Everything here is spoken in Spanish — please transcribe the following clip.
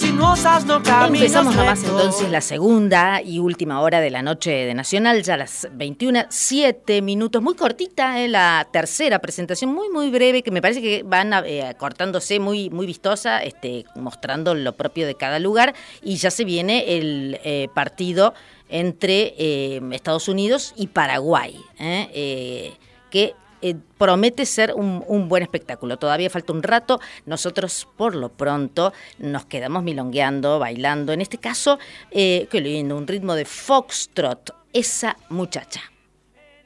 sinuosas no caminos Empezamos nomás rectos. entonces la segunda y última hora de la noche de Nacional, ya a las 21:07, muy cortita, la tercera presentación, muy breve, que me parece que van cortándose muy vistosa, mostrando lo propio de cada lugar, y ya se viene el partido entre Estados Unidos y Paraguay, que promete ser un buen espectáculo. Todavía falta un rato. Nosotros, por lo pronto, nos quedamos milongueando, bailando. En este caso, qué lindo, un ritmo de foxtrot. Esa muchacha.